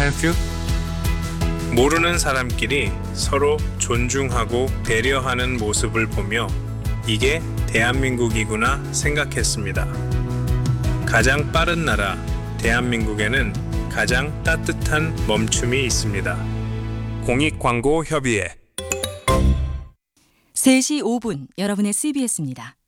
땡큐. 모르는 사람끼리 서로 존중하고 배려하는 모습을 보며 이게 대한민국이구나 생각했습니다. 가장 빠른 나라 대한민국에는 가장 따뜻한 멈춤이 있습니다. 공익광고협의회 3시 5분 여러분의 CBS입니다.